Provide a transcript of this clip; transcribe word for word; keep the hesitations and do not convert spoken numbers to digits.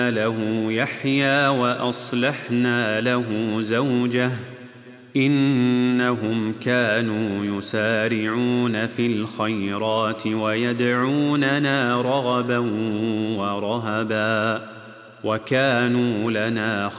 له يحيى وأصلحنا له زوجه إنهم كانوا يسارعون في الخيرات ويدعوننا رغبا ورهبا وكانوا لنا